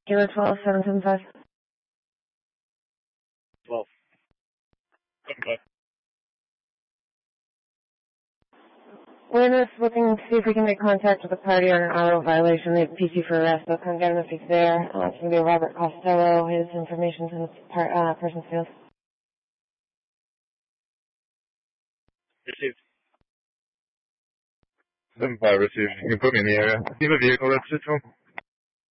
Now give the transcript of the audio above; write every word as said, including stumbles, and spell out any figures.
Kilo twelve, seven seven five. twelve. Okay. We're just looking to see if we can make contact with the party on an auto violation. They have P C for arrest. They'll come get him if he's there. Uh, it's going to be Robert Costello. His information's in the par uh, person's field. Received. seven five received. You can put me in the area. Do you have a vehicle registered to him?